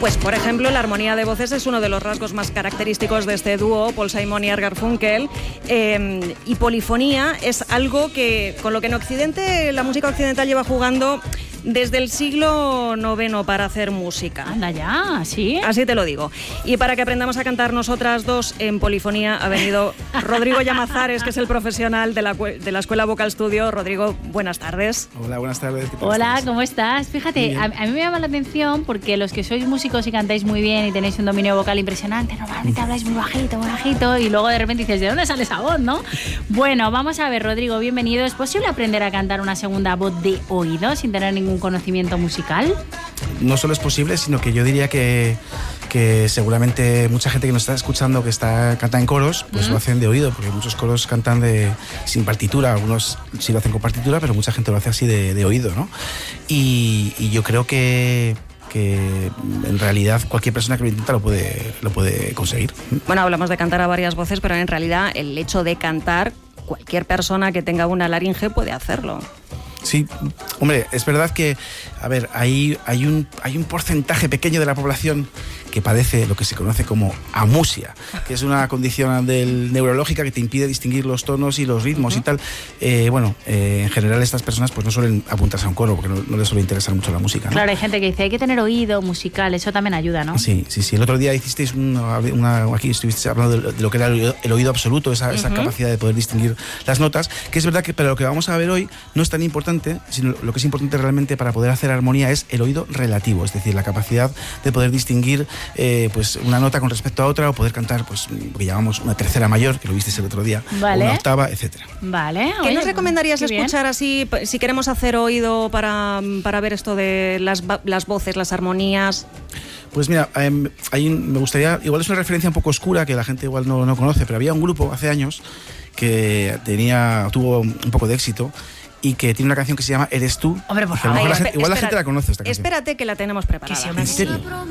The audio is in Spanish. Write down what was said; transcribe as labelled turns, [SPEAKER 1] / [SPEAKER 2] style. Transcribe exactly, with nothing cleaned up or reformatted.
[SPEAKER 1] Pues, por ejemplo, la armonía de voces es uno de los rasgos más característicos de este dúo, Paul Simon y Art Garfunkel, eh, y polifonía es algo que, con lo que en Occidente, la música occidental lleva jugando desde el siglo noveno para hacer música.
[SPEAKER 2] Anda ya, ¿sí?
[SPEAKER 1] Así te lo digo. Y para que aprendamos a cantar nosotras dos en polifonía ha venido Rodrigo Llamazares, que es el profesional de la, de la Escuela Vocal Studio. Rodrigo, buenas tardes.
[SPEAKER 3] Hola, buenas tardes. ¿Qué tal
[SPEAKER 2] Hola,
[SPEAKER 3] estás?
[SPEAKER 2] ¿cómo estás? Fíjate, a, a mí me llama la atención porque los que sois músicos y cantáis muy bien y tenéis un dominio vocal impresionante, normalmente habláis muy bajito, muy bajito, y luego de repente dices, ¿de dónde sale esa voz, no? Bueno, vamos a ver, Rodrigo, bienvenido. ¿Es posible aprender a cantar una segunda voz de oído sin tener ningún conocimiento musical?
[SPEAKER 3] No solo es posible, sino que yo diría que, que seguramente mucha gente que nos está escuchando que está canta en coros, pues ¿Mm? lo hacen de oído, porque muchos coros cantan de, sin partitura, algunos sí lo hacen con partitura, pero mucha gente lo hace así de, de oído, ¿no? Y, y yo creo que que en realidad cualquier persona que lo intenta lo puede, lo puede conseguir.
[SPEAKER 1] Bueno, hablamos de cantar a varias voces, pero en realidad el hecho de cantar, cualquier persona que tenga una laringe puede hacerlo.
[SPEAKER 3] Sí, hombre, es verdad que, a ver, hay, hay, un, hay un porcentaje pequeño de la población que padece lo que se conoce como amusia, que es una condición del, neurológica que te impide distinguir los tonos y los ritmos uh-huh. y tal. Eh, bueno, eh, en general estas personas pues no suelen apuntarse a un coro porque no, no les suele interesar mucho la música, ¿no?
[SPEAKER 2] Claro, hay gente que dice, hay que tener oído musical, eso también ayuda, ¿no?
[SPEAKER 3] Sí, sí, sí. El otro día hicisteis una, una aquí estuviste hablando de, de lo que era el oído, el oído absoluto, esa, uh-huh. esa capacidad de poder distinguir las notas, que es verdad que, pero lo que vamos a ver hoy no es tan importante, sino lo que es importante realmente para poder hacer armonía es el oído relativo, es decir, la capacidad de poder distinguir eh, pues una nota con respecto a otra, o poder cantar pues lo que llamamos una tercera mayor, que lo visteis el otro día,
[SPEAKER 2] vale.
[SPEAKER 3] o una octava, etcétera.
[SPEAKER 2] Vale.
[SPEAKER 1] ¿Qué
[SPEAKER 2] Oye,
[SPEAKER 1] nos recomendarías
[SPEAKER 2] qué
[SPEAKER 1] escuchar
[SPEAKER 2] bien.
[SPEAKER 1] así, si queremos hacer oído para, para ver esto de las, las voces, las armonías?
[SPEAKER 3] Pues mira, eh, hay un, me gustaría, igual es una referencia un poco oscura que la gente igual no, no conoce, pero había un grupo hace años que tenía, tuvo un poco de éxito y que tiene una canción que se llama Eres tú.
[SPEAKER 2] Hombre, por favor.
[SPEAKER 3] Igual, la
[SPEAKER 1] Ay,
[SPEAKER 3] gente, igual la
[SPEAKER 1] espérate,
[SPEAKER 3] gente la conoce esta canción.
[SPEAKER 1] Espérate que la tenemos preparada.
[SPEAKER 3] ¿En serio?